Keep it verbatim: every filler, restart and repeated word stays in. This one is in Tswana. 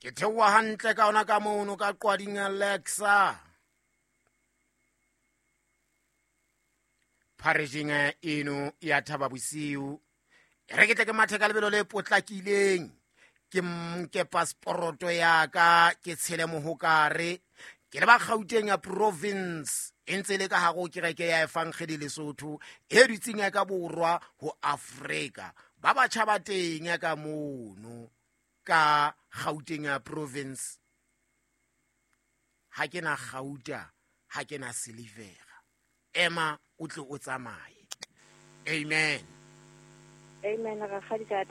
ke theoa hantle ka ona ka mono ka qwading Alexa Parishing eno ya Thaba Bosiu re ke tle ke mathe ka lebelo le potlakileng ke mke passport ya ka ke tshele mohokare ke le ba Gauteng ya province entse le ka hago ke reke ya efangedi Lesotho e ditsing ya ka borwa ho Afrika ba ba tšhaba teng ya ka mono ka Gauteng ya province ha ke na Gauta ha ke na Silivera ema o tle o tsamaye amen Amen. Rakgadi ka